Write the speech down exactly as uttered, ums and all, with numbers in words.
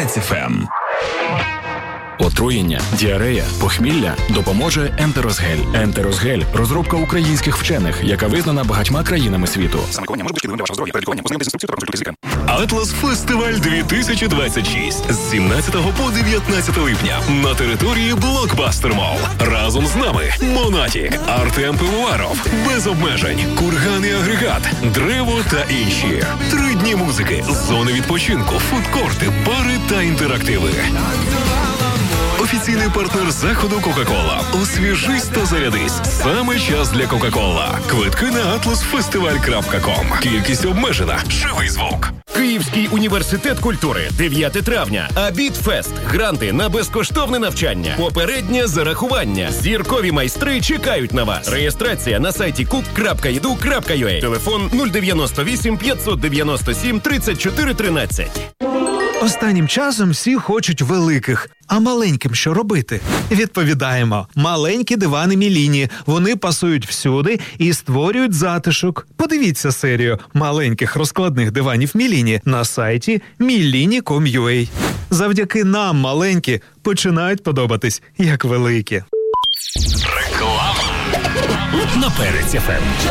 Паперець еф ем. Отруєння, діарея, похмілля допоможе Ентерозгель. Ентерозгель – розробка українських вчених, яка визнана багатьма країнами світу. Саме лікування може бути шкідливим для вашого здоров'я. Перед лікуванням познайомтесь з інструкцією та консультуйте лікаря. Атлас Фестиваль дві тисячі двадцять шість з сімнадцятого по дев'ятнадцяте липня на території Блокбастер Молл. Разом з нами Монатік, Артем Пивоваров, Без обмежень, Курган і Агрегат, Древо та інші. Три дні музики, зони відпочинку, фудкорти, бари та інтерактиви. Офіційний партнер заходу Кока-Кола. Освіжись та зарядись. Саме час для Кока-Кола. Квитки на атлас фестиваль крапка ком. Кількість обмежена. Живий звук. Київський університет культури. дев'яте травня. Абітфест. Гранти на безкоштовне навчання. Попереднє зарахування. Зіркові майстри чекають на вас. Реєстрація на сайті кук крапка і ді ю крапка ю а. Телефон нуль дев'яносто вісім п'ятсот дев'яносто сім тридцять чотири тринадцять. Останнім часом всі хочуть великих, а маленьким що робити? Відповідаємо. Маленькі дивани Міліні. Вони пасують всюди і створюють затишок. Подивіться серію маленьких розкладних диванів Міліні на сайті міліні крапка ком крапка ю а. Завдяки нам маленькі починають подобатись як великі. Реклама На Перець еф ем.